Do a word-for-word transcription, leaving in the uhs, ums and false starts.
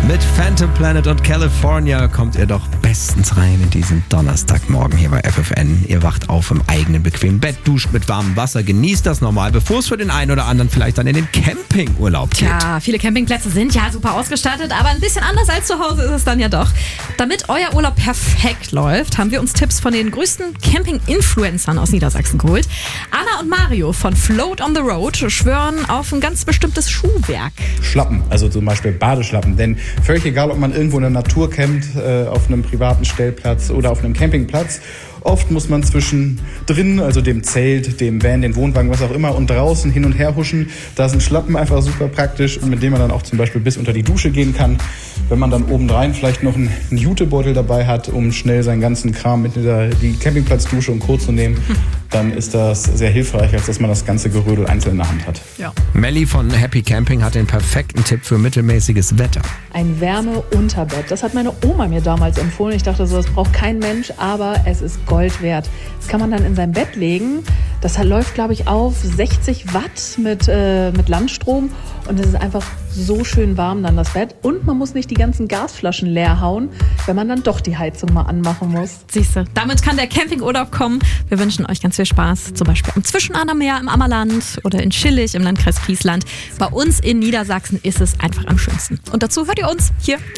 Mit Phantom Planet und California kommt ihr doch bestens rein in diesen Donnerstagmorgen hier bei F F N. Ihr wacht auf im eigenen bequemen Bett, duscht mit warmem Wasser, genießt das normal, bevor es für den einen oder anderen vielleicht dann in den Campingurlaub geht. Tja, viele Campingplätze sind ja super ausgestattet, aber ein bisschen anders als zu Hause ist es dann ja doch. Damit euer Urlaub perfekt läuft, haben wir uns Tipps von den größten Camping-Influencern aus Niedersachsen geholt. Anna und Mario von Float on the Road schwören auf ein ganz bestimmtes Schuhwerk. Schlappen, also zum Beispiel Badeschlappen, denn völlig egal, ob man irgendwo in der Natur campt, äh, auf einem privaten Stellplatz oder auf einem Campingplatz. Oft muss man zwischen drin, also dem Zelt, dem Van, den Wohnwagen, was auch immer, und draußen hin und her huschen. Da sind Schlappen einfach super praktisch, mit denen man dann auch zum Beispiel bis unter die Dusche gehen kann. Wenn man dann obendrein vielleicht noch einen, einen Jutebeutel dabei hat, um schnell seinen ganzen Kram mit in der, die Campingplatzdusche und Co. zu nehmen, dann ist das sehr hilfreich, als dass man das ganze Gerödel einzeln in der Hand hat. Ja. Melli von Happy Camping hat den perfekten Tipp für mittelmäßiges Wetter. Ein Wärmeunterbett. Das hat meine Oma mir damals empfohlen. Ich dachte so, das braucht kein Mensch, aber es ist Gold wert. Das kann man dann in sein Bett legen. Das läuft, glaube ich, auf sechzig Watt mit, äh, mit Landstrom. Und es ist einfach so schön warm dann, das Bett. Und man muss nicht die ganzen Gasflaschen leer hauen, wenn man dann doch die Heizung mal anmachen muss. Siehste, damit kann der Campingurlaub kommen. Wir wünschen euch ganz viel Spaß, zum Beispiel am Zwischenahnermeer im Ammerland oder in Schillig im Landkreis Kiesland. Bei uns in Niedersachsen ist es einfach am schönsten. Und dazu hört ihr uns hier